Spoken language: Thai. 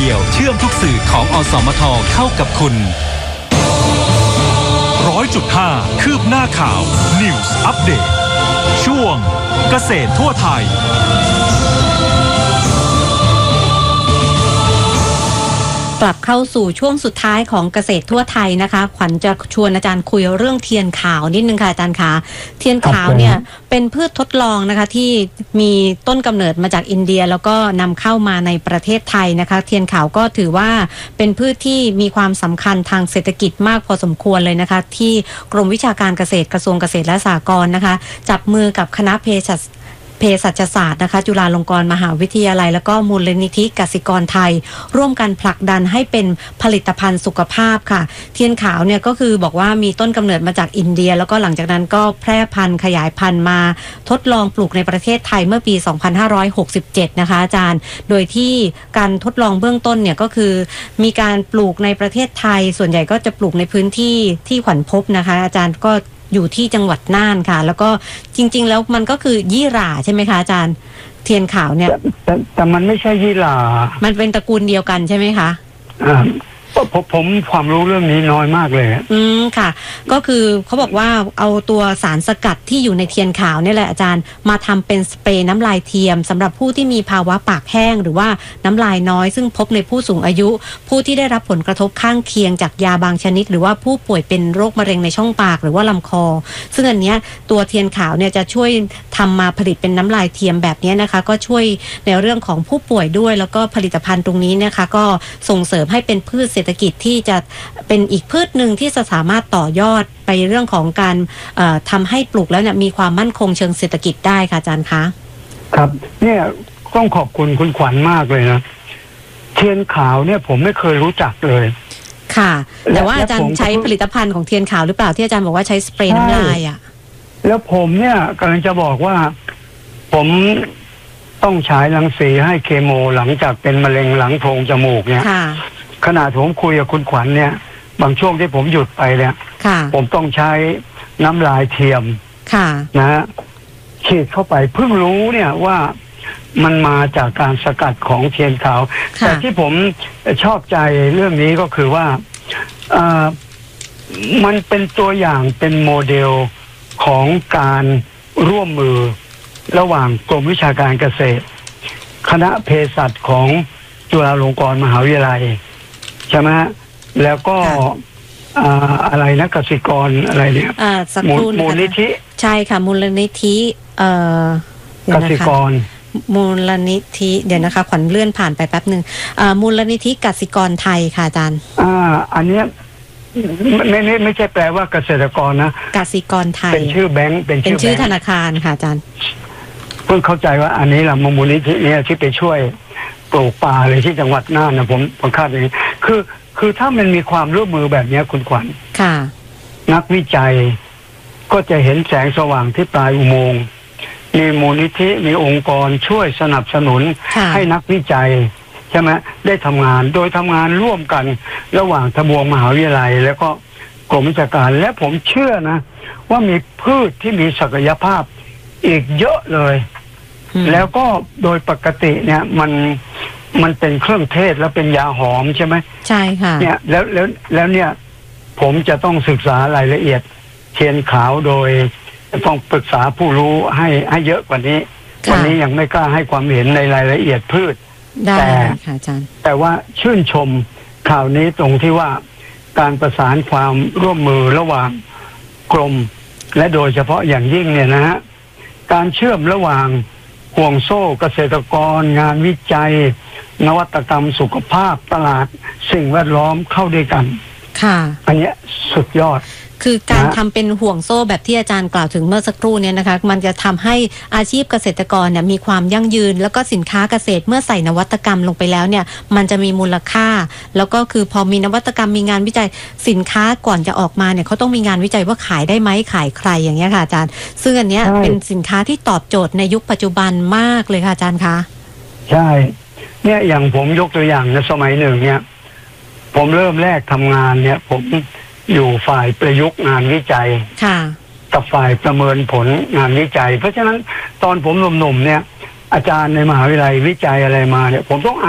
ยวเชื่อมทุกสื่อของอสมทเข้ากับคุณ100.5 คืบหน้าข่าว News Update ช่วงเกษตรทั่วไทยกลับเข้าสู่ช่วงสุดท้ายของเกษตรทั่วไทยนะคะขวัญจะชวนอาจารย์คุยเรื่องเทียนขาวนิดนึงค่ะอาจารย์คะเทียนขาวเนี่ยเป็นพืชทดลองนะคะที่มีต้นกำเนิดมาจากอินเดียแล้วก็นำเข้ามาในประเทศไทยนะคะเทียนขาวก็ถือว่าเป็นพืชที่มีความสำคัญทางเศรษฐกิจมากพอสมควรเลยนะคะที่กรมวิชาการเกษตรกระทรวงเกษตรและสหกรณ์นะคะจับมือกับคณะเภสัชศาสตร์นะคะจุฬาลงกรณ์มหาวิทยาลัยแล้วก็มูลนิธิกสิกรไทยร่วมกันผลักดันให้เป็นผลิตภัณฑ์สุขภาพค่ะเทียนขาวเนี่ยก็คือบอกว่ามีต้นกำเนิดมาจากอินเดียแล้วก็หลังจากนั้นก็แพร่พันธุ์ขยายพันธุ์มาทดลองปลูกในประเทศไทยเมื่อปี 2567 นะคะอาจารย์โดยที่การทดลองเบื้องต้นเนี่ยก็คือมีการปลูกในประเทศไทยส่วนใหญ่ก็จะปลูกในพื้นที่ที่ขวัญพบนะคะอาจารย์ก็อยู่ที่จังหวัดน่านค่ะแล้วก็จริงๆแล้วมันก็คือยี่หร่าใช่ไหมคะอาจารย์เทียนขาวเนี่ยแต่มันไม่ใช่ยี่หร่ามันเป็นตระกูลเดียวกันใช่ไหมคะผมความรู้เรื่องนี้น้อยมากเลยค่ะก็คือเขาบอกว่าเอาตัวสารสกัดที่อยู่ในเทียนขาวนี่แหละอาจารย์มาทำเป็นสเปรย์น้ำลายเทียมสำหรับผู้ที่มีภาวะปากแห้งหรือว่าน้ำลายน้อยซึ่งพบในผู้สูงอายุผู้ที่ได้รับผลกระทบข้างเคียงจากยาบางชนิดหรือว่าผู้ป่วยเป็นโรคมะเร็งในช่องปากหรือว่าลำคอซึ่งอันเนี้ยตัวเทียนขาวเนี่ยจะช่วยทำมาผลิตเป็นน้ำลายเทียมแบบนี้นะคะก็ช่วยในเรื่องของผู้ป่วยด้วยแล้วก็ผลิตภัณฑ์ตรงนี้นะคะก็ส่งเสริมให้เป็นพืชเศรษฐกิจที่จะเป็นอีกพืชหนึ่งที่จะสามารถต่อยอดไปเรื่องของการทำให้ปลูกแล้วเนี่ยมีความมั่นคงเชิงเศรษฐกิจได้ค่ะอาจารย์คะครับเนี่ยต้องขอบคุณคุณขวัญมากเลยนะเทียนขาวเนี่ยผมไม่เคยรู้จักเลยค่ะแต่ว่าอาจารย์ใช้ผลิตภัณฑ์ของเทียนขาวหรือเปล่าที่อาจารย์บอกว่าใช้สเปรย์น้ำลายอ่ะแล้วผมเนี่ยกำลังจะบอกว่าผมต้องฉายรังสีให้เคมีหลังจากเป็นมะเร็งหลังโพรงจมูกเนี่ยขณะผมคุยกับคุณขวัญเนี่ยบางช่วงที่ผมหยุดไปเนี่ยผมต้องใช้น้ำลายเทียมนะฮะฉีดเข้าไปเพิ่งรู้เนี่ยว่ามันมาจากการสกัดของเทียนขาวแต่ที่ผมชอบใจเรื่องนี้ก็คือว่ามันเป็นตัวอย่างเป็นโมเดลของการร่วมมือระหว่างกรมวิชาการเกษตรคณะเภสัชของจุฬาลงกรณ์มหาวิทยาลัยใช่ไหมแล้วก็อะไรนะกสิกรอะไรเนี่ยมูลนิธิใช่ค่ะมูลนิธิกสิกรมูลนิธิเดี๋ยวนะคะขวัญเลื่อนผ่านไปแป๊บหนึ่งมูลนิธิกสิกรไทยค่ะอาจารย์อันเนี้ยไม่ใช่แปลว่าเกษตรกรนะกสิกรไทยเป็นชื่อแบงค์เป็นชื่อธนาคารค่ะอาจารย์เพิ่งเข้าใจว่าอันนี้แหละมูลนิธิเนี่ยที่ไปช่วยปลูกป่าเลยที่จังหวัดน่านนะผมคาดอย่างนี้คือถ้ามันมีความร่วมมือแบบนี้คุณขวัญนักวิจัยก็จะเห็นแสงสว่างที่ปลายอุโมงค์มีมูลนิธิมีองค์กรช่วยสนับสนุนให้นักวิจัยใช่ไหมได้ทำงานโดยทำงานร่วมกันระหว่างทบวงมหาวิทยาลัยแล้วก็กรมวิชาการและผมเชื่อนะว่ามีพืชที่มีศักยภาพอีกเยอะเลยแล้วก็โดยปกติเนี่ยมันเป็นเครื่องเทศแล้วเป็นยาหอมใช่ไหมใช่ค่ะเนี่ยแล้วเนี่ยผมจะต้องศึกษารายละเอียดเทียนขาวโดยต้องปรึกษาผู้รู้ให้เยอะกว่านี้วันนี้ยังไม่กล้าให้ความเห็นในรายละเอียดพืชแต่ว่าชื่นชมข่าวนี้ตรงที่ว่าการประสานความร่วมมือระหว่างกรมและโดยเฉพาะอย่างยิ่งเนี่ยนะฮะการเชื่อมระหว่างห่วงโซ่เกษตรกรงานวิจัยนวัตกรรมสุขภาพตลาดสิ่งแวดล้อมเข้าด้วยกันอันนี้สุดยอดคือการทำเป็นห่วงโซ่แบบที่อาจารย์กล่าวถึงเมื่อสักครู่เนี่ยนะคะมันจะทำให้อาชีพเกษตรกรเนี่ยมีความยั่งยืนแล้วก็สินค้าเกษตรเมื่อใส่นวัตกรรมลงไปแล้วเนี่ยมันจะมีมูลค่าแล้วก็คือพอมีนวัตกรรมมีงานวิจัยสินค้าก่อนจะออกมาเนี่ยเขาต้องมีงานวิจัยว่าขายได้ไหมขายใครอย่างเงี้ยค่ะอาจารย์ซึ่งอันเนี้ยเป็นสินค้าที่ตอบโจทย์ในยุคปัจจุบันมากเลยค่ะอาจารย์คะใช่เนี่ยอย่างผมยกตัวอย่างในสมัยหนึ่งเนี่ยผมเริ่มแรกทำงานเนี่ยผมอยู่ฝ่ายประยุกต์งานวิจัยกับฝ่ายประเมินผลงานวิจัยเพราะฉะนั้นตอนผมหนุ่มๆเนี่ยอาจารย์ในมหาวิทยาลัยวิจัยอะไรมาเนี่ยผมต้อง